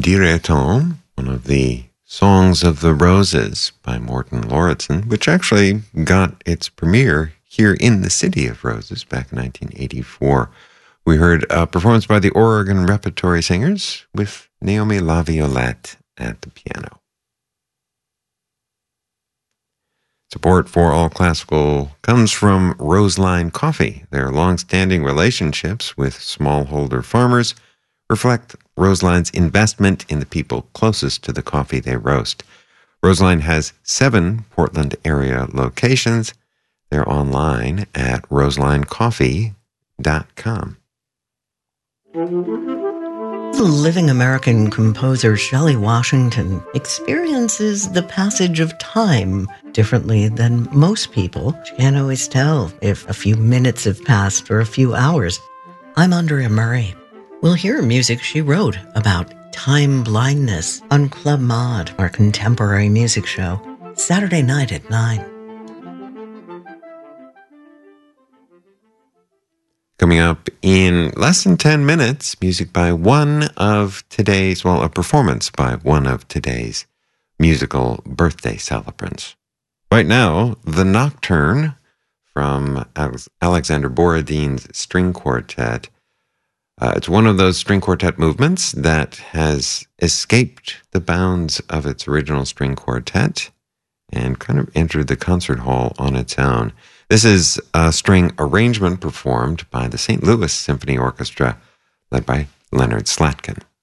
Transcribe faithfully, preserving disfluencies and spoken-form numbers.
Dirait-on, one of the Songs of the Roses by Morten Lauridsen, which actually got its premiere here in the City of Roses back in nineteen eighty-four. We heard a performance by the Oregon Repertory Singers with Naomi LaViolette at the piano. Support for All Classical comes from Roseline Coffee. Their long-standing relationships with smallholder farmers reflect Roseline's investment in the people closest to the coffee they roast. Roseline has seven Portland area locations. They're online at roseline coffee dot com. The living American composer Shelley Washington experiences the passage of time differently than most people. She can't always tell if a few minutes have passed or a few hours. I'm Andrea Murray. We'll hear music she wrote about time blindness on Club Mod, our contemporary music show, Saturday night at nine. Coming up in less than ten minutes, music by one of today's, well, a performance by one of today's musical birthday celebrants. Right now, The Nocturne from Alexander Borodin's String Quartet. Uh, it's one of those string quartet movements that has escaped the bounds of its original string quartet and kind of entered the concert hall on its own. This is a string arrangement performed by the Saint Louis Symphony Orchestra, led by Leonard Slatkin.